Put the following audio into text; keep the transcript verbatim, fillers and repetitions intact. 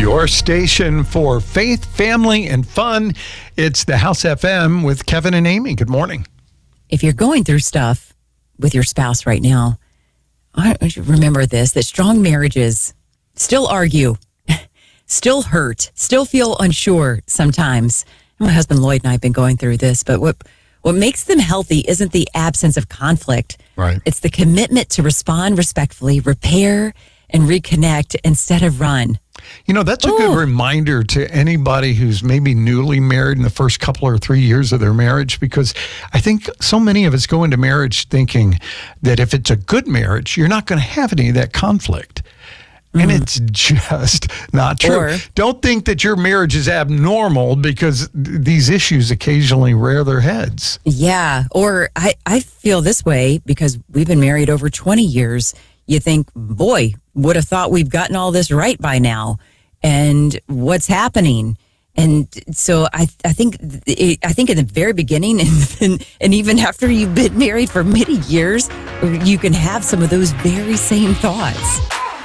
Your station for faith, family, and fun. It's the House F M with Kevin and Amy. Good morning. If you're going through stuff with your spouse right now, I remember this, that strong marriages still argue, still hurt, still feel unsure sometimes. My husband Lloyd and I have been going through this, but what what makes them healthy isn't the absence of conflict. Right. It's the commitment to respond respectfully, repair, and reconnect instead of run. You know, that's a Ooh. good reminder to anybody who's maybe newly married in the first couple or three years of their marriage, because I think so many of us go into marriage thinking that if it's a good marriage, you're not going to have any of that conflict. And mm. it's just not true. Or, Don't think that your marriage is abnormal because th- these issues occasionally rear their heads. Yeah. Or I, I feel this way because we've been married over twenty years. You think, boy, would have thought we've gotten all this right by now. And what's happening? And so I, I think, I think in the very beginning, and, and and even after you've been married for many years, you can have some of those very same thoughts.